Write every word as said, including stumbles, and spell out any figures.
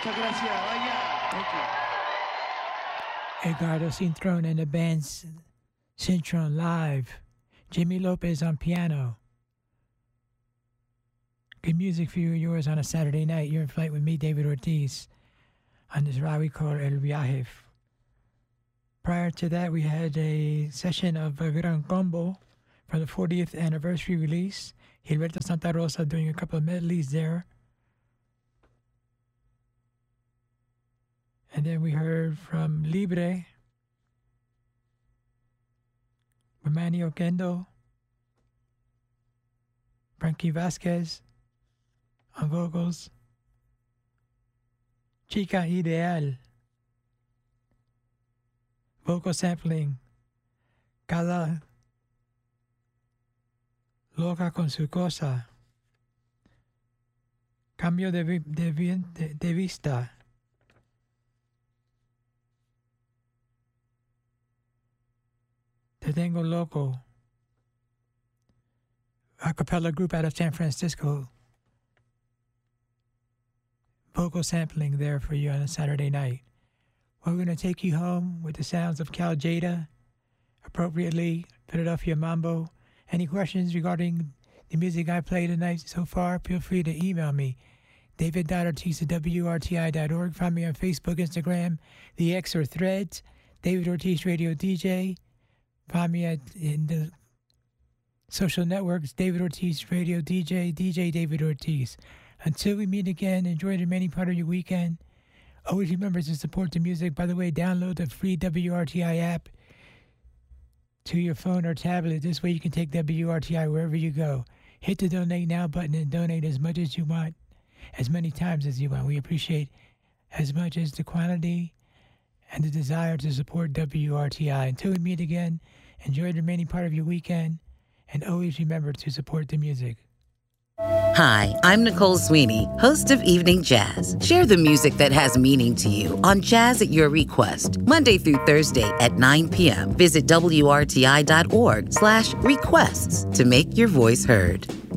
Muchas gracias. Vaya. Thank you. Edgardo Cintron and the band's Cintron Live. Jimmy Lopez on piano. Good music for you and yours on a Saturday night. You're in flight with me, David Ortiz, on this ride we call El Viaje. Prior to that, we had a session of a Gran Combo for the fortieth anniversary release. Gilberto Santa Rosa doing a couple of medleys there. And then we heard from Libre, Romani Oquendo, Frankie Vasquez on vocals, Chica Ideal, vocal sampling, Cada Loca con su cosa, Cambio de, vi- de, vi- de, de vista, Te Tengo Loco, a cappella group out of San Francisco. Vocal sampling there for you on a Saturday night. We're going to take you home with the sounds of Cal Jada, appropriately, Philadelphia Mambo. Any questions regarding the music I played tonight so far, feel free to email me, david dot ortiz at w r t i dot org. Find me on Facebook, Instagram, the X or Threads, David Ortiz Radio D J. Find me at in the social networks, David Ortiz Radio D J, D J David Ortiz. Until we meet again, enjoy the remaining part of your weekend. Always remember to support the music. By the way, download the free W R T I app to your phone or tablet. This way you can take W R T I wherever you go. Hit the Donate Now button and donate as much as you want, as many times as you want. We appreciate as much as the quantity and the desire to support W R T I. Until we meet again, enjoy the remaining part of your weekend, and always remember to support the music. Hi, I'm Nicole Sweeney, host of Evening Jazz. Share the music that has meaning to you on Jazz at Your Request, Monday through Thursday at nine p.m. Visit W R T I dot org slash requests to make your voice heard.